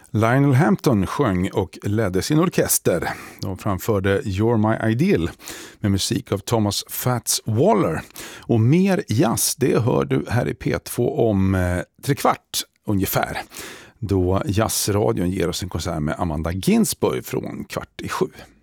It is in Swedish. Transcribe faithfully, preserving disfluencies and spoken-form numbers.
Lionel Hampton sjöng och ledde sin orkester. De framförde You're My Ideal med musik av Thomas Fats Waller. Och mer jazz, det hör du här i P två om eh, tre kvart ungefär. Då Jazzradion ger oss en konsert med Amanda Ginsburg från kvart i sju.